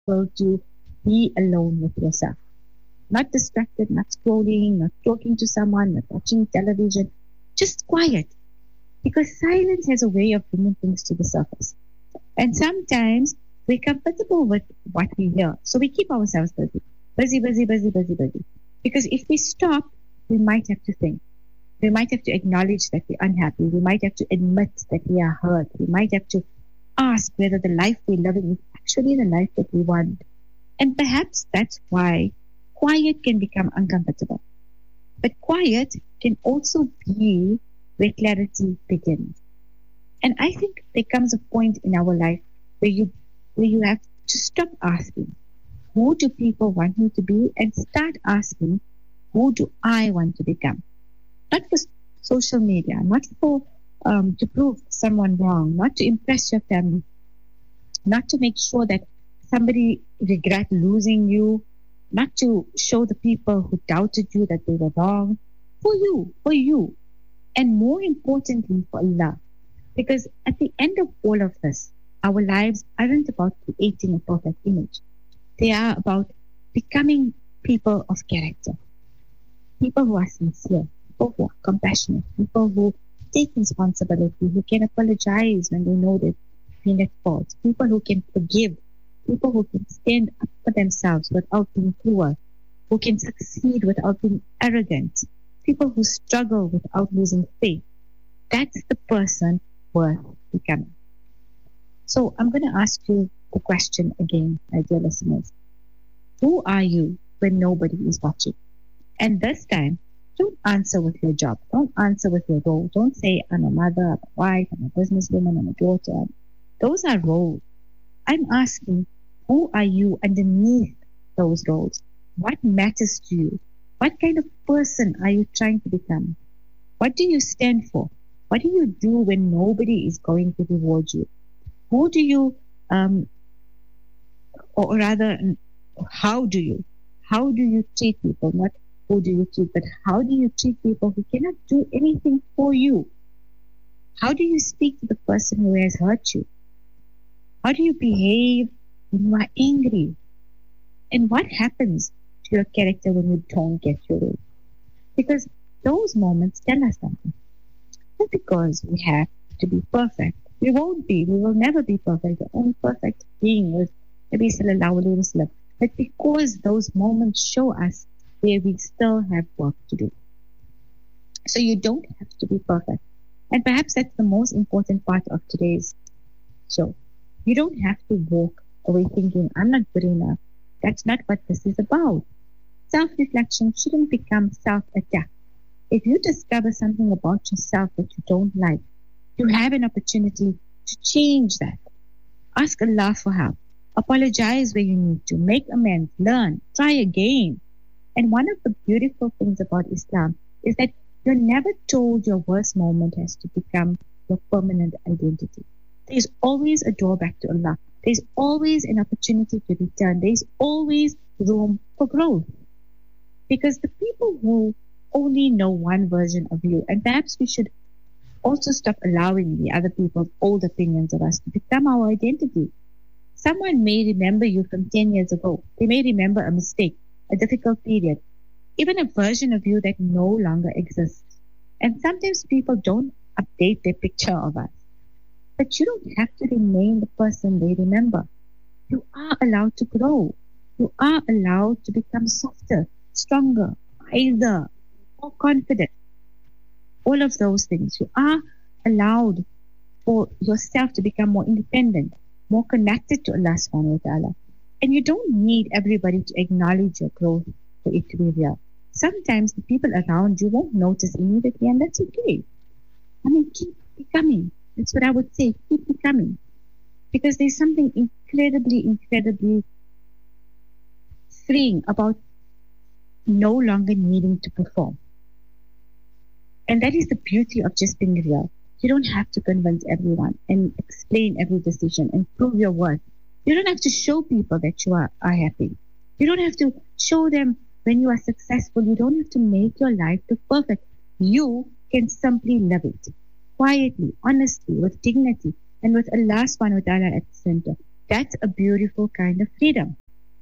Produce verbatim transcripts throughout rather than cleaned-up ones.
able to be alone with yourself. Not distracted, not scrolling, not talking to someone, not watching television. Just quiet. Because silence has a way of bringing things to the surface. And sometimes we're comfortable with what we hear. So we keep ourselves busy. Busy, busy, busy, busy, busy. Because if we stop, we might have to think. We might have to acknowledge that we're unhappy. We might have to admit that we are hurt. We might have to ask whether the life we're living is actually the life that we want. And perhaps that's why quiet can become uncomfortable. But quiet can also be where clarity begins. And I think there comes a point in our life where you where you have to stop asking, who do people want me to be? And start asking, who do I want to become? Not for social media, not for um, to prove someone wrong, not to impress your family, not to make sure that somebody regret losing you, not to show the people who doubted you that they were wrong. For you, for you. And more importantly, for Allah. Because at the end of all of this, our lives aren't about creating a perfect image. They are about becoming people of character. People who are sincere, people who are compassionate, people who take responsibility, who can apologize when they know they've been at fault, people who can forgive, people who can stand up for themselves without being cruel, who can succeed without being arrogant, people who struggle without losing faith. That's the person worth becoming. So I'm going to ask you the question again, my dear listeners. Who are you when nobody is watching? And this time, don't answer with your job. Don't answer with your role. Don't say, I'm a mother, I'm a wife, I'm a businesswoman, I'm a daughter. Those are roles. I'm asking, who are you underneath those roles? What matters to you? What kind of person are you trying to become? What do you stand for? What do you do when nobody is going to reward you? Who do you, um, or rather, how do you? How do you treat people? Not who do you treat, but how do you treat people who cannot do anything for you? How do you speak to the person who has hurt you? How do you behave when you are angry? And what happens to your character when you don't get your way? Because those moments tell us something. Not because we have to be perfect. We won't be. We will never be perfect. The only perfect being was Nabi Sallallahu Alaihi Wasallam. But because those moments show us where we still have work to do. So you don't have to be perfect. And perhaps that's the most important part of today's show. You don't have to walk away thinking, I'm not good enough. That's not what this is about. Self-reflection shouldn't become self-attack. If you discover something about yourself that you don't like, you have an opportunity to change that. Ask Allah for help. Apologize where you need to. Make amends. Learn. Try again. And one of the beautiful things about Islam is that you're never told your worst moment has to become your permanent identity. There's always a door back to Allah. There's always an opportunity to return. There's always room for growth. Because the people who only know one version of you, and perhaps we should also stop allowing the other people's old opinions of us to become our identity. Someone may remember you from ten years ago. They may remember a mistake, a difficult period, even a version of you that no longer exists. And sometimes people don't update their picture of us. But you don't have to remain the person they remember. You are allowed to grow. You are allowed to become softer, stronger, wiser, more confident. All of those things. You are allowed for yourself to become more independent, more connected to Allah subhanahu wa ta'ala. And you don't need everybody to acknowledge your growth for it to be real. Sometimes the people around you won't notice immediately, and that's okay. I mean, keep becoming. That's what I would say. Keep becoming. Because there's something incredibly, incredibly freeing about no longer needing to perform. And that is the beauty of just being real. You don't have to convince everyone and explain every decision and prove your worth. You don't have to show people that you are, are happy. You don't have to show them when you are successful. You don't have to make your life look perfect. You can simply live it. Quietly, honestly, with dignity, and with Allah subhanahu wa ta'ala at the center. That's a beautiful kind of freedom.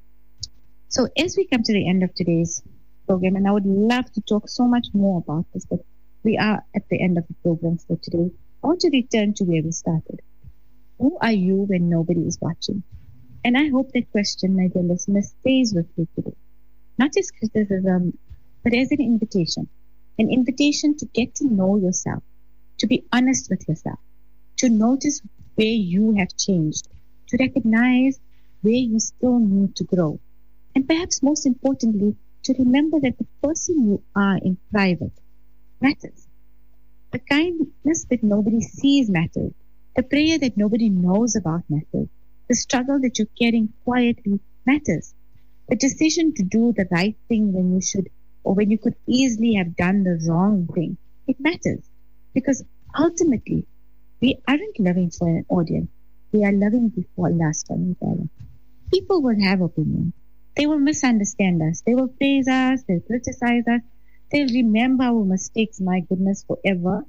So as we come to the end of today's program, and I would love to talk so much more about this, but we are at the end of the program for today. I want to return to where we started. Who are you when nobody is watching? And I hope that question, my dear listener, stays with you today. Not as criticism, but as an invitation. An invitation to get to know yourself, to be honest with yourself, to notice where you have changed, to recognize where you still need to grow. And perhaps most importantly, to remember that the person you are in private matters. The kindness that nobody sees matters. The prayer that nobody knows about matters. The struggle that you're carrying quietly matters. The decision to do the right thing when you should, or when you could easily have done the wrong thing, it matters. Because ultimately, we aren't living for an audience. We are living before Allah subhanahu wa ta'ala. People will have opinions. They will misunderstand us. They will praise us. They'll criticize us. They'll remember our mistakes, my goodness, forever.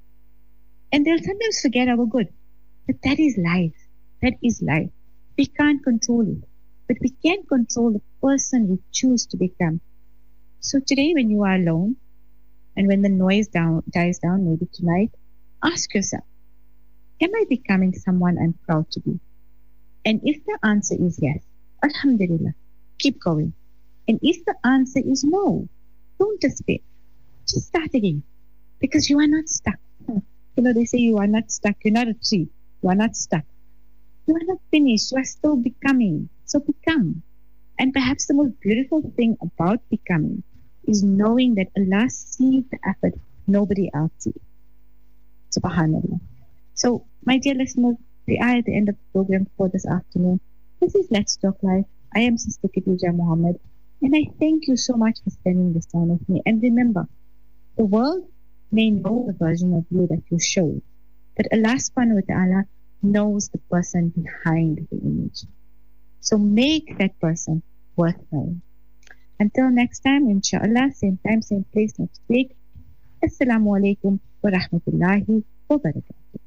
And they'll sometimes forget our good. But that is life. That is life. We can't control it. But we can control the person we choose to become. So today when you are alone, and when the noise down, dies down, maybe tonight, ask yourself, am I becoming someone I'm proud to be? And if the answer is yes, alhamdulillah, keep going. And if the answer is no, don't despair. Just start again. Because you are not stuck. You know, they say you are not stuck. You're not a tree. You are not stuck. You are not finished. You are still becoming. So become. And perhaps the most beautiful thing about becoming is knowing that Allah sees the effort nobody else sees. Subhanallah. So, my dear listeners, we are at the end of the program for this afternoon. This is Let's Talk Live. I am Sister Khadija Muhammad, and I thank you so much for spending this time with me. And remember, the world may know the version of you that you showed, but Allah subhanahu wa ta'ala knows the person behind the image. So make that person worth knowing. Until next time, inshallah, same time, same place next week. Assalamu alaikum wa rahmatullahi wa barakatuh.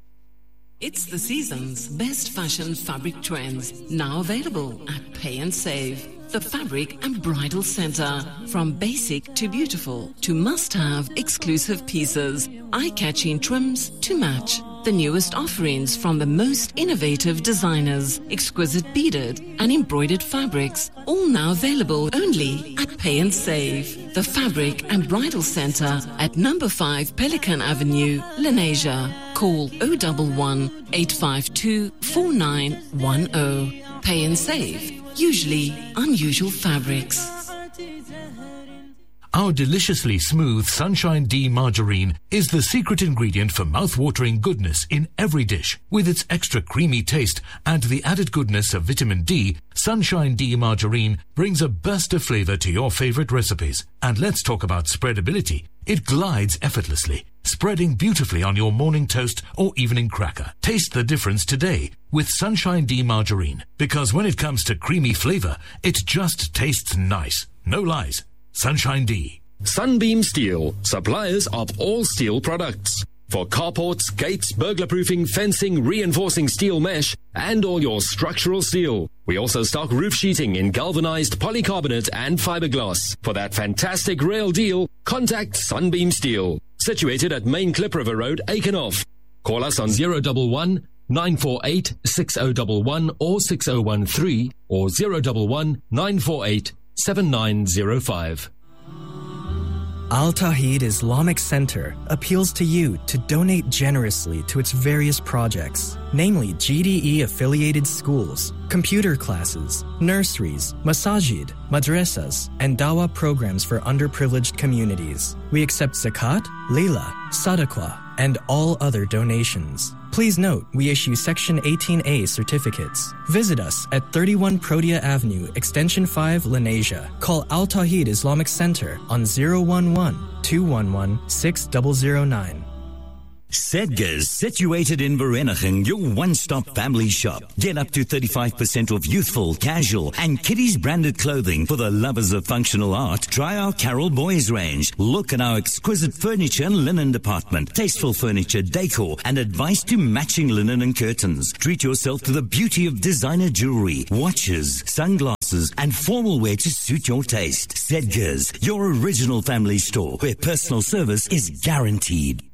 It's the season's best fashion fabric trends, now available at Pay and Save. The Fabric and Bridal Center. From basic to beautiful to must-have exclusive pieces, eye-catching trims to match. The newest offerings from the most innovative designers, exquisite beaded and embroidered fabrics, all now available only at Pay and Save. The Fabric and Bridal Center at number five Pelican Avenue, Lenasia. Call oh one one, eight five two, four nine one oh. Pay and Save. Usually unusual fabrics. Our deliciously smooth Sunshine D margarine is the secret ingredient for mouth-watering goodness in every dish. With its extra creamy taste and the added goodness of vitamin D, Sunshine D margarine brings a burst of flavor to your favorite recipes. And let's talk about spreadability. It glides effortlessly, spreading beautifully on your morning toast or evening cracker. Taste the difference today with Sunshine D margarine, because when it comes to creamy flavor, it just tastes nice. No lies. Sunshine D. Sunbeam Steel, suppliers of all steel products. For carports, gates, burglar-proofing, fencing, reinforcing steel mesh, and all your structural steel. We also stock roof sheeting in galvanized polycarbonate and fiberglass. For that fantastic rail deal, contact Sunbeam Steel. Situated at Main Clip River Road, Aikenhof. Call us on zero one one, nine four eight, six zero one one or six zero one three or zero one one, nine four eight, seven nine zero five. Al Tawheed Islamic Center appeals to you to donate generously to its various projects, namely G D E-affiliated schools, computer classes, nurseries, masajid, madrasas, and dawah programs for underprivileged communities. We accept zakat, lila, sadaqah, and all other donations. Please note, we issue Section eighteen A certificates. Visit us at thirty-one Protea Avenue, Extension five, Lenasia. Call Al Tawheed Islamic Center on zero one one, two one one, six zero zero nine. Sedgars, situated in Vereeniging, your one-stop family shop. Get up to thirty-five percent off youthful, casual, and kiddies branded clothing for the lovers of functional art. Try our Carol Boys range. Look at our exquisite furniture and linen department. Tasteful furniture, decor, and advice to matching linen and curtains. Treat yourself to the beauty of designer jewelry, watches, sunglasses, and formal wear to suit your taste. Sedgars, your original family store, where personal service is guaranteed.